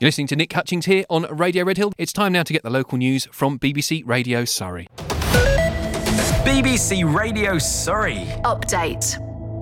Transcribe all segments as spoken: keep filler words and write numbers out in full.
You're listening to Nick Hutchings here on Radio Red Hill. It's time now to get the local news from B B C Radio Surrey. B B C Radio Surrey. Update.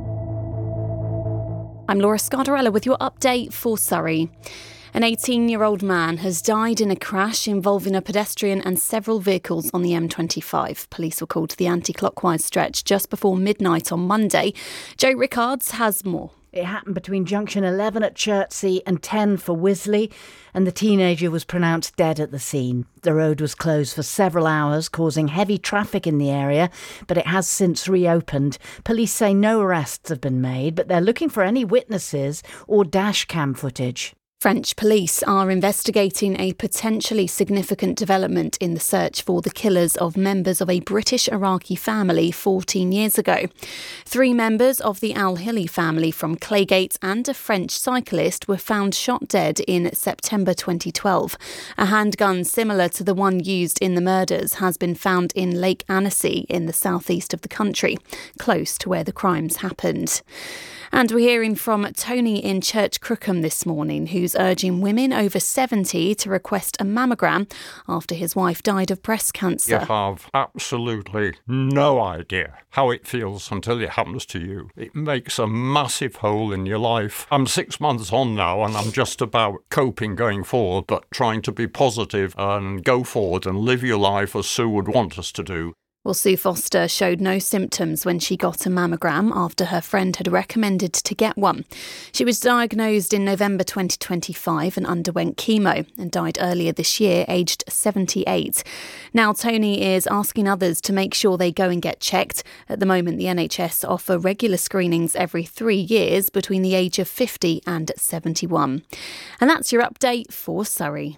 I'm Laura Scardarella with your update for Surrey. An eighteen-year-old man has died in a crash involving a pedestrian and several vehicles on the M twenty-five. Police were called to the anti-clockwise stretch just before midnight on Monday. Joe Rickards has more. It happened between junction eleven at Chertsey and ten for Wisley, and the teenager was pronounced dead at the scene. The road was closed for several hours, causing heavy traffic in the area, but it has since reopened. Police say no arrests have been made, but they're looking for any witnesses or dash cam footage. French police are investigating a potentially significant development in the search for the killers of members of a British Iraqi family fourteen years ago. Three members of the Al-Hili family from Claygate and a French cyclist were found shot dead in September twenty twelve. A handgun similar to the one used in the murders has been found in Lake Annecy in the southeast of the country, close to where the crimes happened. And we're hearing from Tony in Church Crookham this morning, who's urging women over seventy to request a mammogram after his wife died of breast cancer. You have absolutely no idea how it feels until it happens to you. It makes a massive hole in your life. I'm six months on now and I'm just about coping going forward, but trying to be positive and go forward and live your life as Sue would want us to do. Well, Sue Foster showed no symptoms when she got a mammogram after her friend had recommended to get one. She was diagnosed in November twenty twenty-five and underwent chemo and died earlier this year, aged seventy-eight. Now, Tony is asking others to make sure they go and get checked. At the moment, the N H S offer regular screenings every three years between the age of fifty and seventy-one. And that's your update for Surrey.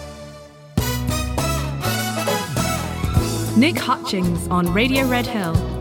Nick Hutchings on Radio Red Hill.